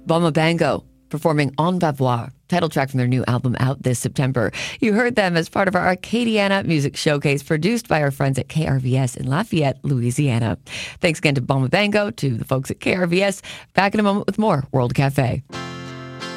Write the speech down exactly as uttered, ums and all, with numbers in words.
Bama Bango performing En Bavois, title track from their new album out this September. You heard them as part of our Acadiana Music Showcase produced by our friends at K R V S in Lafayette, Louisiana. Thanks again to Bama Bango, to the folks at K R V S. Back in a moment with more World Cafe.